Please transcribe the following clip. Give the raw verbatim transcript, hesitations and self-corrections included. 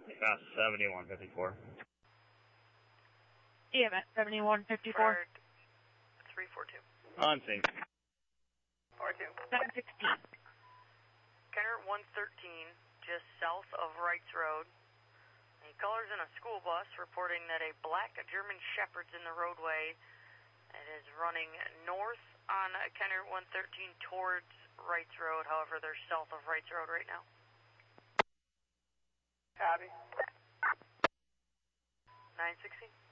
Uh, seventy-one fifty-four. E M S seventy-one fifty-four. three four two. On scene. four two. nine sixteen. Kenner one thirteen, just south of Wrights Road. The colors in a school bus reporting that a black German Shepherd's in the roadway. It is running north on Kenner one thirteen towards Wrights Road. However, they're south of Wrights Road right now. Copy. nine sixteen.